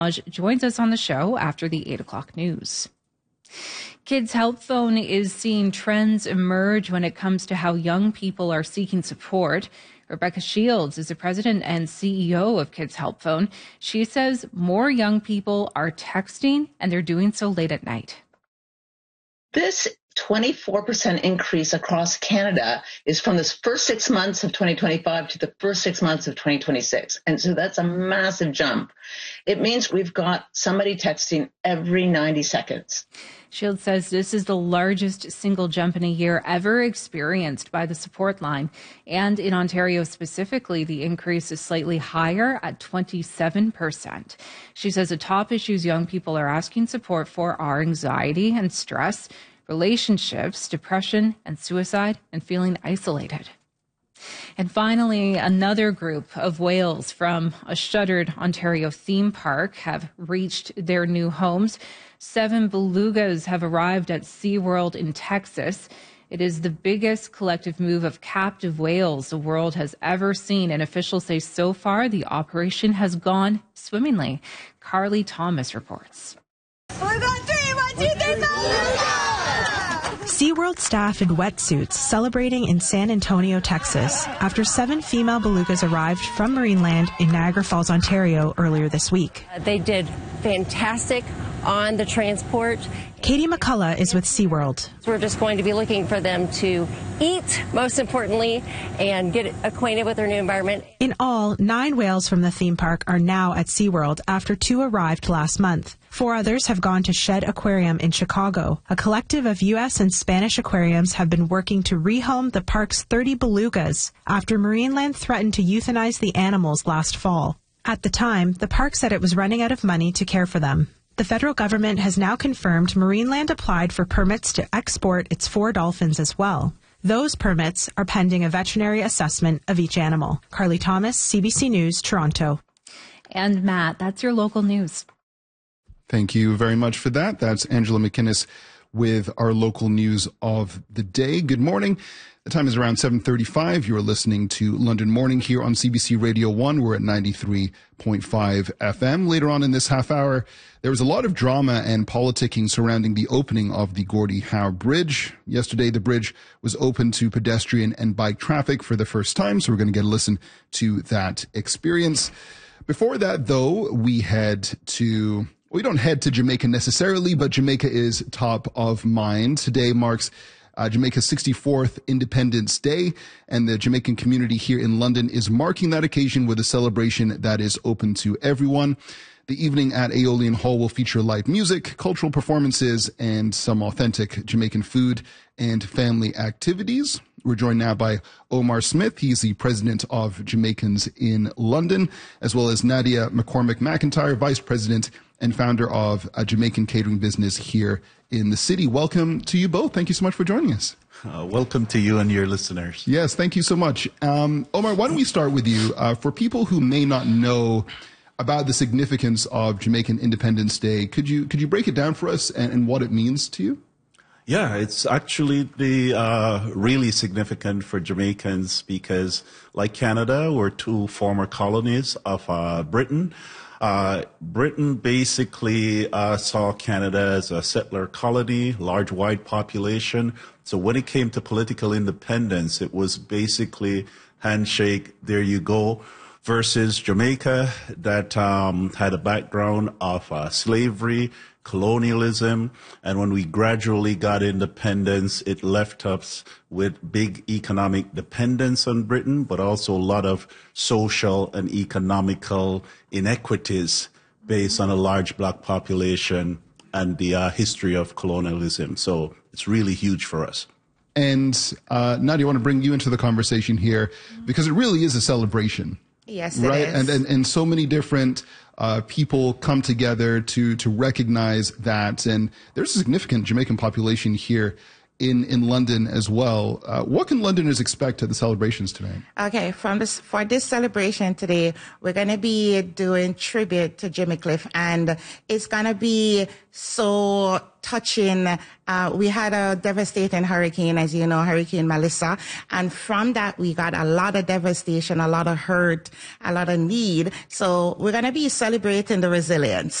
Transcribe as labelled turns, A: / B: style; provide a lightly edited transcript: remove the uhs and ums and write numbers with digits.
A: joins us on the show after the 8 o'clock news. Kids Help Phone is seeing trends emerge when it comes to how young people are seeking support. Rebecca Shields is the president and CEO of Kids Help Phone. She says more young people are texting and they're doing so late at night.
B: This 24% increase across Canada is from the first 6 months of 2025 to the first 6 months of 2026. And so that's a massive jump. It means we've got somebody texting every 90 seconds.
A: Shields says this is the largest single jump in a year ever experienced by the support line. And in Ontario specifically, the increase is slightly higher at 27%. She says the top issues young people are asking support for are anxiety and stress, relationships, depression and suicide, and feeling isolated. And finally, another group of whales from a shuttered Ontario theme park have reached their new homes. 7 belugas have arrived at SeaWorld in Texas. It is the biggest collective move of captive whales the world has ever seen, and officials say so far the operation has gone swimmingly. Carly Thomas reports.
C: SeaWorld staff in wetsuits celebrating in San Antonio, Texas, after 7 female belugas arrived from Marineland in Niagara Falls, Ontario earlier this week.
D: They did fantastic on the transport.
C: Katie McCullough is with SeaWorld.
D: We're just going to be looking for them to eat, most importantly, and get acquainted with their new environment.
C: In all, 9 whales from the theme park are now at SeaWorld after 2 arrived last month. 4 others have gone to Shed Aquarium in Chicago. A collective of U.S. and Spanish aquariums have been working to rehome the park's 30 belugas after Marineland threatened to euthanize the animals last fall. At the time, the park said it was running out of money to care for them. The federal government has now confirmed Marineland applied for permits to export its 4 dolphins as well. Those permits are pending a veterinary assessment of each animal. Carly Thomas, CBC News, Toronto.
A: And Matt, that's your local news.
E: Thank you very much for that. That's Angela McInnes with our local news of the day. Good morning. The time is around 7:35. You are listening to London Morning here on CBC Radio 1. We're at 93.5 FM. Later on in this half hour, there was a lot of drama and politicking surrounding the opening of the Gordie Howe Bridge. Yesterday, the bridge was open to pedestrian and bike traffic for the first time, so we're going to get a listen to that experience. Before that, though, we don't head to Jamaica necessarily, but Jamaica is top of mind. Today marks Jamaica's 64th Independence Day, and the Jamaican community here in London is marking that occasion with a celebration that is open to everyone. The evening at Aeolian Hall will feature live music, cultural performances, and some authentic Jamaican food and family activities. We're joined now by Omar Smith. He's the president of Jamaicans in London, as well as Nadia McCormick-McIntyre, vice president and founder of a Jamaican catering business here in the city. Welcome to you both. Thank you so much for joining us.
F: Welcome to you and your listeners.
E: Yes, thank you so much. Omar, why don't we start with you? For people who may not know about the significance of Jamaican Independence Day, could you break it down for us and what it means to you?
F: Yeah, it's actually really significant for Jamaicans because, like Canada, we're 2 former colonies of Britain. Britain basically saw Canada as a settler colony, large white population. So when it came to political independence, it was basically handshake, there you go, versus Jamaica that had a background of slavery, colonialism, and when we gradually got independence, it left us with big economic dependence on Britain, but also a lot of social and economical inequities based on a large black population and the history of colonialism. So it's really huge for us.
E: And Nadia, I want to bring you into the conversation here because it really is a celebration.
G: Yes,
E: right?
G: It is.
E: And so many different people come together to recognize that. And there's a significant Jamaican population here in London as well. What can Londoners expect at the celebrations tonight?
G: Okay, for this celebration today, we're going to be doing tribute to Jimmy Cliff, and it's going to be so touching. We had a devastating hurricane, as you know, Hurricane Melissa, and from that we got a lot of devastation, a lot of hurt, a lot of need. So we're going to be celebrating the resilience.